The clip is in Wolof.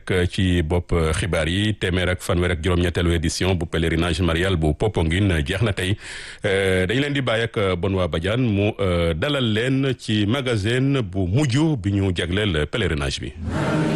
ci bopp xibaar yi téeméer ak fanweer ak juróom-ñetteelu édition bu pèlerinage marial bu Popenguine jeex na tey dañ leen di bàyyi ak Benoît Badiane mu dalal leen ci magasin bu mujj bi ñu jagleel pèlerinage bi.